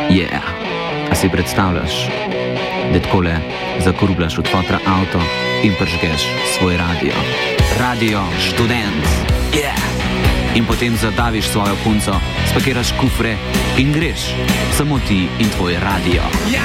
Yeah. A si predstavljaš, da takole zakurbljaš od fotra avto in pržgeš svoj radio. Radio Študent. Yeah. In potem zadaviš svojo punco, spakiraš kufre in greš. Samo ti in tvoj radio.